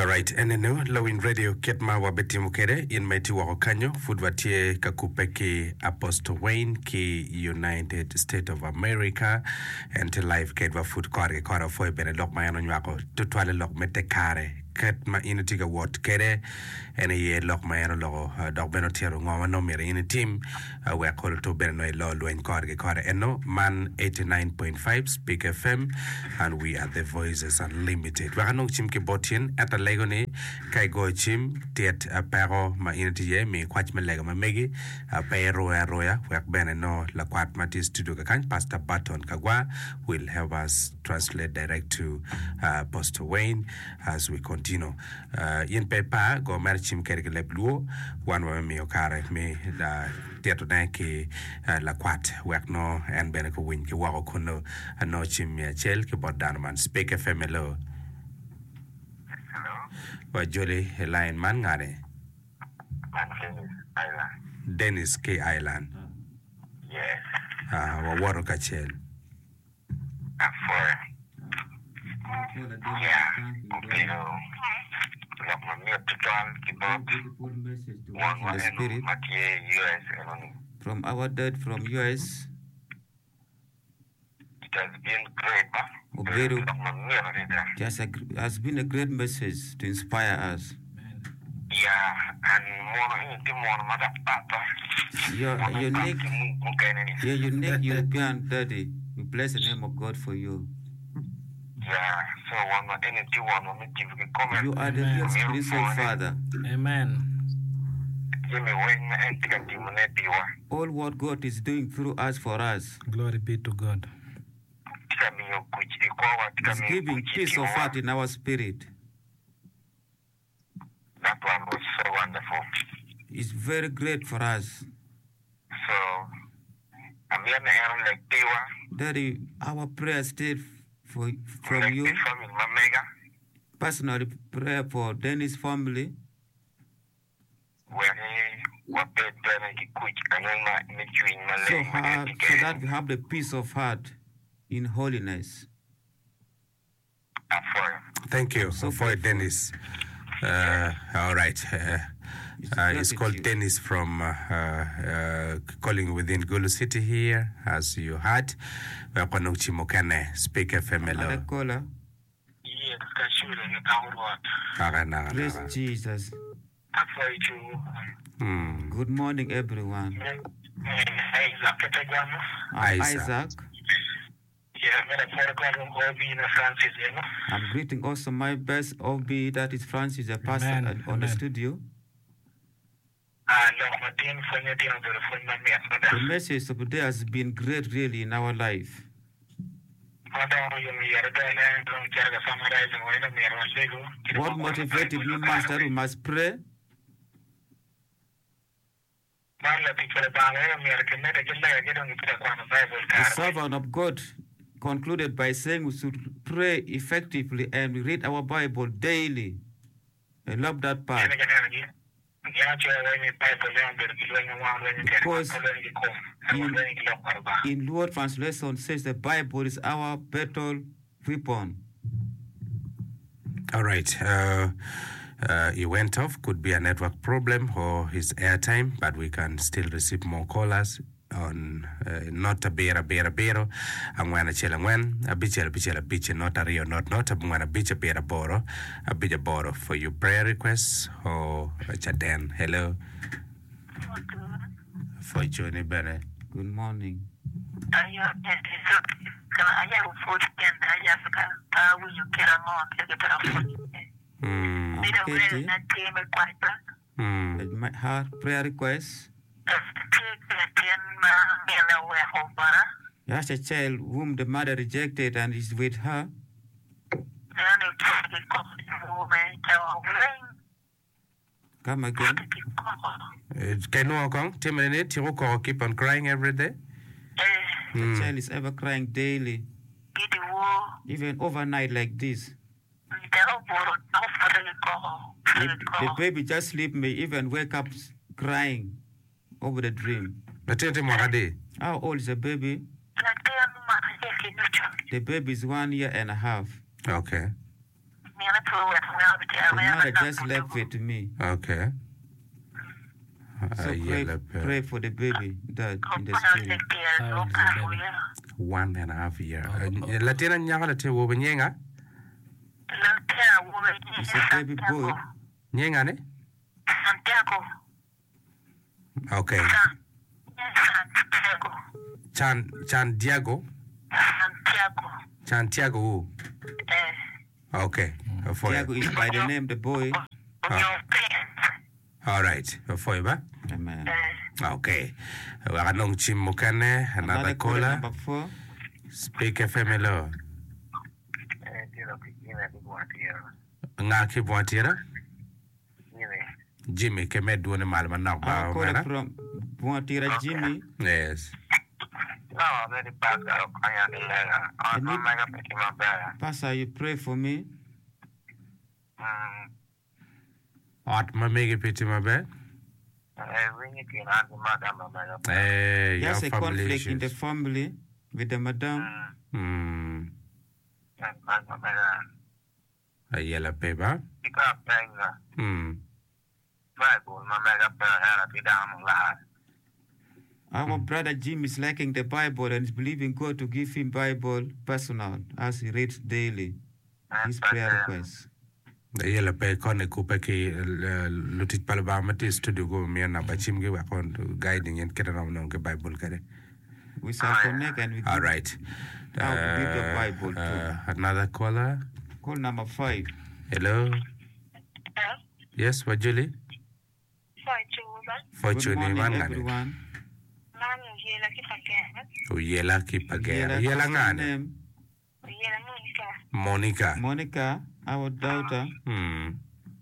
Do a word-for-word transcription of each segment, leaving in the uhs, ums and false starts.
All right, and no Lowin Radio Ketma Wabeti Mukere in Mighty Wakanyo, Foodwatie Kakupeki Apostle Wayne Ki United States of America and to live Kedwa Food Kore Kora Foy Benelok Mayano Nwako to Twale Lok Metekare. Ket ma ina tiga wot kere ene ye lok ma eno logo dog beno tiero ngoma no mere ina team we akolo to beno e lo luen kore kore eno man eighty-nine point five Speak F M and we are the Voices Unlimited. We anong chim ke botien at a lego ni kai go chim tiet a pero ma ina tiye mi kwach me lego ma megi a pero ya roya we akbene no la kwat mati studio kakan Pastor Barton Kagwa will help us translate direct to uh, Pastor Wayne as we continue. Continue. Uh, in paper, go marchim kergele blue, one way me okare me la teatro ki la quat, work no and beneko win ki wako kuno a no chim ya chel ki bot man Speak F M. Hello. Hello. Wa jolly line man ngare. Dennis Island. Dennis K Island. Yes. Ah, uh, wa waro ka chel. For yeah, pero la mamia total kibot one one Spirit. U S From our dad from U S. It has been great, huh? Oberu, Mamia, it has, a, has been a great message to inspire us. yeah, and more in the more mother papa. Your unique, your unique European daddy. We bless the name of God for you. Yeah, so one energy one moment give you comment. You are the real spiritual father. Amen. Give me when and take a All what God is doing through us for us Glory be to God. is giving peace of heart in our spirit. That one was so wonderful. It's very great for us. So I'm here like Tewa. Daddy, our prayer stayed for from you. Personally prayer for Dennis family. So, uh, so that we have the peace of heart in holiness. Thank you So for grateful. Dennis. Uh, all right. Uh, It's uh, it's called gratitude. Dennis from uh, uh, calling within Gulu City here, as you heard. We are going to Mokane, Speak F M. Another caller. Praise Jesus. Hmm. Good morning, everyone. I'm Isaac. Isaac. I'm greeting also my best O B, that is Francis, the pastor Amen. at- on the Amen. studio. The message of today has been great, really, in our life. What motivated me, Master? We must pray. The servant of God concluded by saying we should pray effectively and we read our Bible daily. I love that part. Because in, in Lord translation says the Bible is our battle weapon. All right. Uh, uh, he went off. Could be a network problem or his airtime, but we can still receive more callers on uh, not a beer, a beer, a beer. I'm going to chill and when a bitch, a bitch, a bitch, not a rio, not not. I'm going to bitch a beer, a boro, a bitch, a boro for your prayer requests or a chaden. Hello. For Johnny Bennett. Good morning. Hmm. I'm Katie. Hmm. My heart prayer request. He has a child whom the mother rejected and is with her. Come again. Can you walk on? Ten minutes. You will keep on crying every day. The Hmm. child is ever crying daily, even overnight like this. If the baby just sleep may even wake up crying over the dream. Natete mwakade. How old is the baby? The baby is one year and a half. Okay. The mother just left it to me. Okay. So Uh, pray, yellow pear. pray for the baby that in the spirit. How old is the baby? One and a half year. Uh, Latina nyanga la te wo nyenga. It's a baby boy. Nyenga ne? Okay. Chan Chan Diego. Santiago. who? Okay. Uh, For Tiago is by the name the boy. All right. Uh, For you, ba? Amen. Okay. Anong chimukane, another Another caller caller. number four. Speak F M hello. Nga ki buantira? Jimmy ke me duone malma nak ba Our caller mera? from Buatira Jimmy. Yes. Pastor, you pray for me. At ma mege piti ma be? Eh, your There's a family conflict in the issues. family with the madam. Hmm. A yellow paper. Hmm. Our brother Jim is liking the Bible and is believing God to give him Bible personal as he reads daily. His prayer requests. The yellow pay kone kupa ki lutit palaba mati studio go mi na ba chimge wa kon guiding and kera na ke Bible kare. We shall connect and we All give right. Now we read the Uh, Bible too. uh, another caller. Call number five. Hello. Yes, Wajuli. Good Fortune morning, wangane. everyone. Uyela ki pagera. Yela, Yela what's your ngane. name? Monica. Monica, our daughter. Hmm.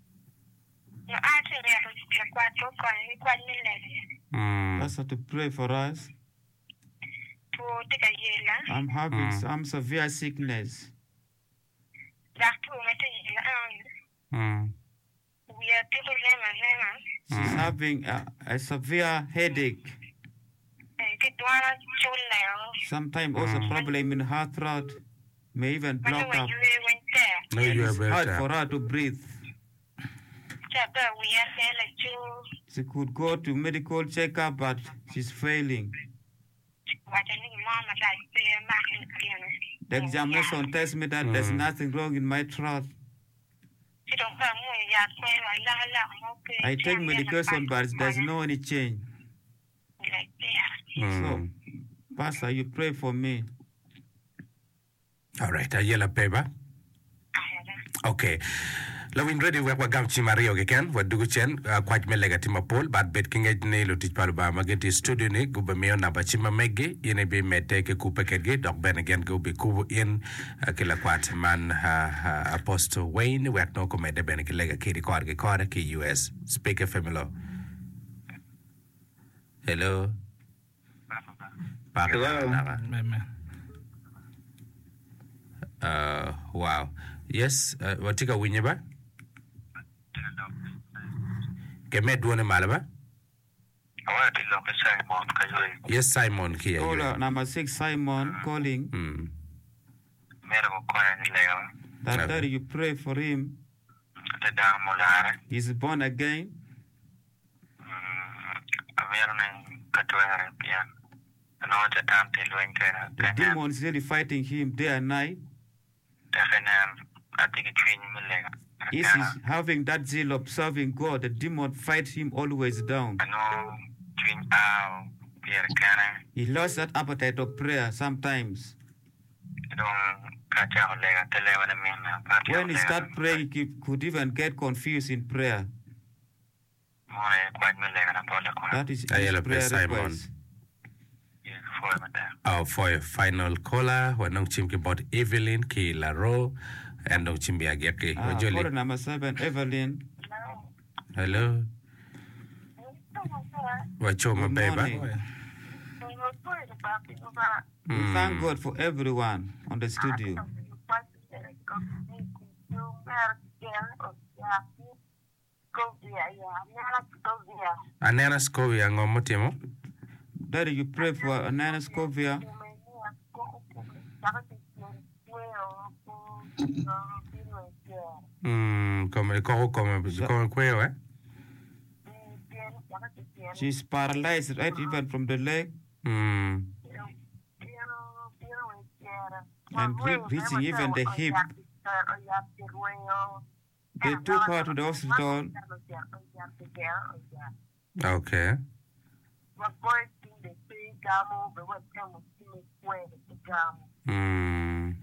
Hmm. Pastor, to pray for us. I'm having Mm. some severe sickness. Hmm. She's Mm. having a, a severe headache. Sometimes also Mm. problem in her throat. May even block up. No, And you are it's hard better. for her to breathe. She could go to medical checkup, but she's failing. The examination tells me that there's Mm. nothing wrong in my throat. I take medication, but there's no any change. So, Hmm. Pastor, you pray for me. All right. A yellow paper. Okay. Lawin ready wa gam ci Mario ge ken wa dugu chen kwaj me lega tima pol bat bet kinga ne lo tic palu ba magenti studio ne guba me na ba ci ma megge yene be mete ke ku peket ge dok ben gen go be ku in ke la kwat man uh, Apostle Wayne wa no ko me de ben ke lega ke record ge kore ke U S speaker family. Hello. Hello. Amen. Uh wow. Yes, uh, watika winye ba? Ke me duone malaba? Yes, Simon here. Caller number six, Simon, calling. Hmm. That Okay. daddy, you pray for him. He's born again. The demon is really fighting him day and night. If he's having that zeal of serving God, the demon fights him always down. He lost that appetite of prayer sometimes. When he start praying, he could even get confused in prayer. That is I his yellow prayer Simon. request. Our for a final caller, wanong chimki bot Evelyn ki Laro and dong chimbi ageki. Uh, Wajoli. caller number seven, Evelyn. Hello. Wachoma Good beba. morning. We Hmm. thank God for everyone on the studio. Anena Scovia ngomotimo. Daddy, you pray for Anana Scovia. Mm, come como come come queo, eh? She's paralyzed, right, even from the leg. Mm. And re- reaching even the hip. They took her to the hospital. Okay. Mm.